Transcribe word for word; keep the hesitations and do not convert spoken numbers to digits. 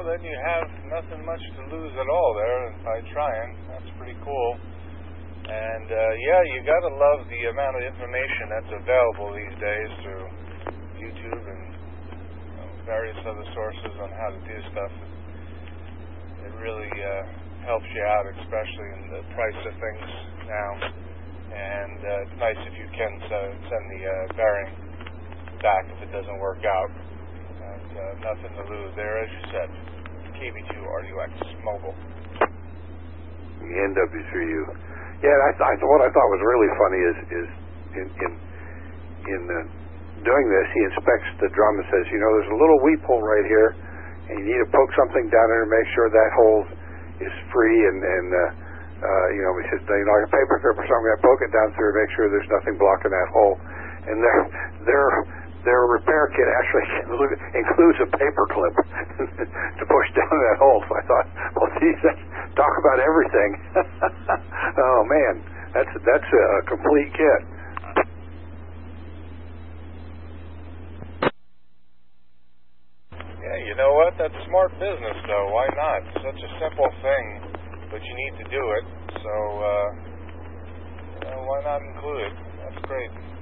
then you have nothing much to lose at all there by trying. That's pretty cool. And uh, yeah, you gotta love the amount of information that's available these days through YouTube and you know, various other sources on how to do stuff. It really uh, helps you out, especially in the price of things now. And uh, it's nice if you can uh, send the uh, bearing back if it doesn't work out. And uh, nothing to lose there, as you said. K B two R U X Mobile. The N W three U. Yeah, I th- I th- what I thought was really funny is is in in in uh, doing this, he inspects the drum and says, you know, there's a little weep hole right here, and you need to poke something down there to make sure that hole is free. And and uh, uh, you know, he says, you know, like a paper clip or something, I poke it down through to make sure there's nothing blocking that hole. And their their their repair kit actually includes a paper clip to push down that hole. So I thought, well, geez, that's, talk about everything. Oh man, that's that's a complete kit. Yeah, you know what? That's smart business, though. Why not? Such a simple thing, but you need to do it. So, uh, you know, why not include it? That's great.